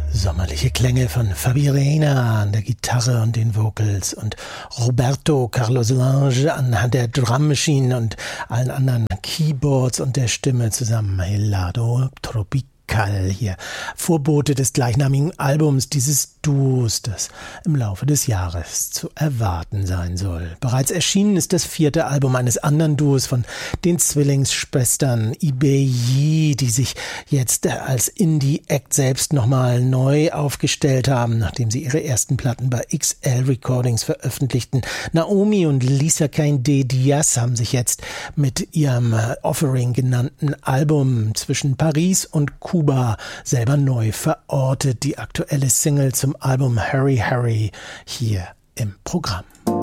Sommerliche Klänge von Fabi Reina an der Gitarre und den Vocals und Roberto Carlos Lange an der Drum Machine und allen anderen Keyboards und der Stimme zusammen. Helado Tropical hier. Vorbote des gleichnamigen Albums dieses Duos, das im Laufe des Jahres zu erwarten sein soll. Bereits erschienen ist das 4. Album eines anderen Duos von den Zwillingsschwestern Ibeyi, die sich jetzt als Indie-Act selbst nochmal neu aufgestellt haben, nachdem sie ihre ersten Platten bei XL Recordings veröffentlichten. Naomi und Lisa Kainde Diaz haben sich jetzt mit ihrem Offering genannten Album zwischen Paris und Kuba selber neu verortet. Die aktuelle Single zum Album Hurry Hurry hier im Programm.